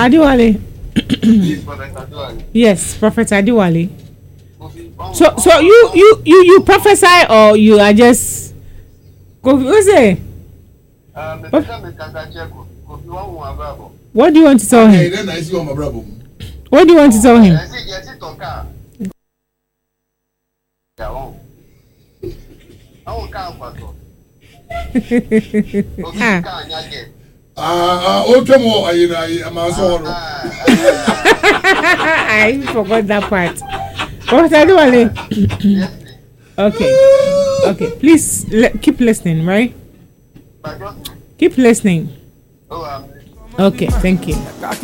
Adiwale. Yes, Prophet Adiwale. So you prophesy or you are just what's it? What do you want to tell him? What do you want to tell him? I forgot that part. What are you doing? Okay. Please keep listening, right? Keep listening. Okay, thank you.